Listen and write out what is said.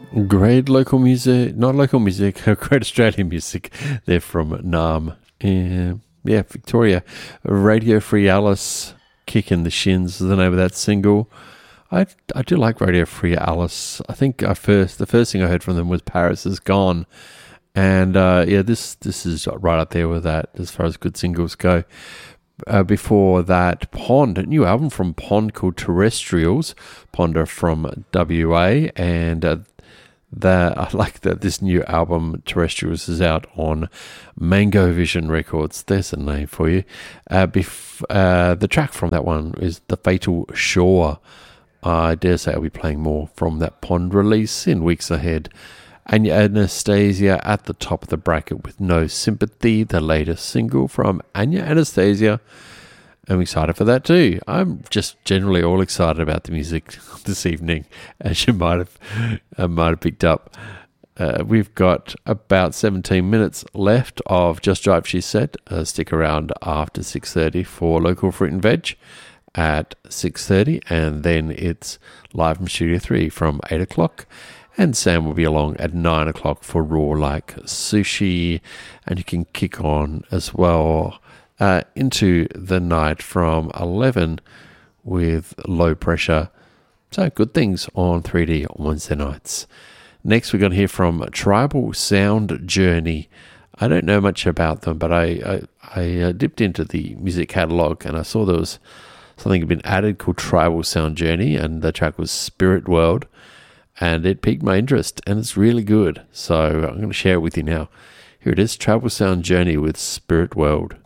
Great local music, not local music, great Australian music. They're from Nam. Yeah, Victoria. Radio Free Alice, Kicking the Shins is the name of that single. I do like Radio Free Alice. I think the first thing I heard from them was Paris Is Gone. And yeah, this is right up there with that as far as good singles go. Before that, Pond, a new album from Pond called Terrestrials. Pond are from WA, and I like that this new album, Terrestrials, is out on Mango Vision Records. There's a name for you. The track from that one is The Fatal Shore. I dare say I'll be playing more from that Pond release in weeks ahead. Anya Anastasia at the top of the bracket with No Sympathy, the latest single from Anya Anastasia. I'm excited for that too. I'm just generally all excited about the music this evening, as you might have picked up. We've got about 17 minutes left of Just Drive, She Said. Stick around after 6:30 for Local Fruit and Veg at 6:30, and then it's live from Studio 3 from 8 o'clock. And Sam will be along at 9 o'clock for Raw Like Sushi. And you can kick on as well into the night from 11 with Low Pressure. So good things on 3D on Wednesday nights. Next, we're going to hear from Tribal Sound Journey. I don't know much about them, but I dipped into the music catalogue and I saw there was something had been added called Tribal Sound Journey, and the track was Spirit World. And it piqued my interest, and it's really good. So I'm going to share it with you now. Here it is, Tribal Sound Journey with Spirit World.